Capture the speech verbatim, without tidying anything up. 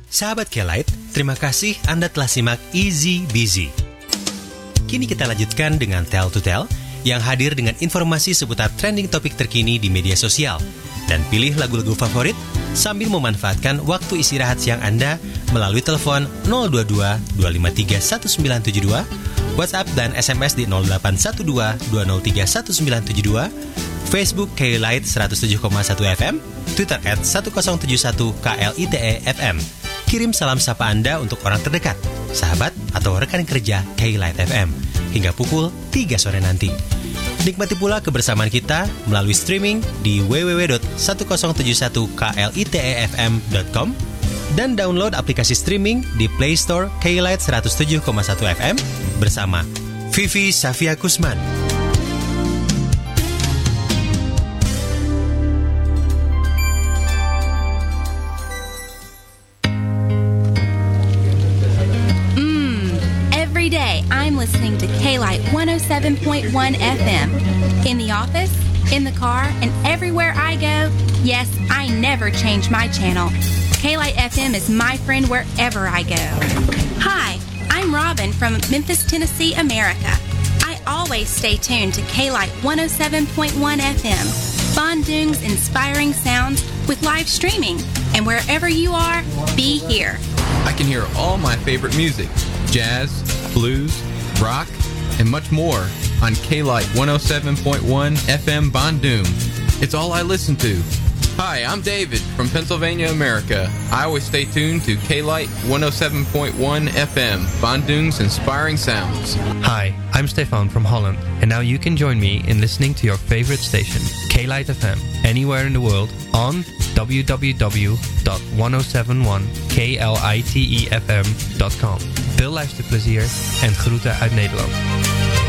Sahabat K-Lite, terima kasih Anda telah simak Easy Busy. Kini kita lanjutkan dengan Tell to Tell yang hadir dengan informasi seputar trending topik terkini di media sosial. Dan pilih lagu-lagu favorit sambil memanfaatkan waktu istirahat siang Anda melalui telepon nol dua dua dua lima tiga satu sembilan tujuh dua, WhatsApp dan S M S di nol delapan satu dua dua nol tiga satu sembilan tujuh dua, Facebook K-Lite seratus tujuh koma satu F M, Twitter at seratus tujuh satu K L I T E F M. Kirim salam sapa Anda untuk orang terdekat, sahabat atau rekan kerja K-Lite F M hingga pukul tiga sore nanti. Nikmati pula kebersamaan kita melalui streaming di w w w dot seratus tujuh satu K L I T E F M dot com dan download aplikasi streaming di Play Store K-Lite seratus tujuh koma satu F M bersama Vivi Safia Kusman. I'm listening to K-Lite one oh seven point one F M. In the office, in the car, and everywhere I go, yes, I never change my channel. K-Lite F M is my friend wherever I go. Hi, I'm Robin from Memphis, Tennessee, America. I always stay tuned to K-Lite one oh seven point one F M. Bandung's inspiring sounds with live streaming. And wherever you are, be here. I can hear all my favorite music, jazz, blues, rock, and much more on K-Lite one oh seven point one F M Bandung. It's all I listen to. Hi, I'm David from Pennsylvania, America. I always stay tuned to K-Lite one oh seven point one F M, Bandung's inspiring sounds. Hi, I'm Stefan from Holland, and now you can join me in listening to your favorite station, K-Lite F M, anywhere in the world on w w w dot one oh seven one K L I T E F M dot com. Veel luisterplezier en groeten uit Nederland.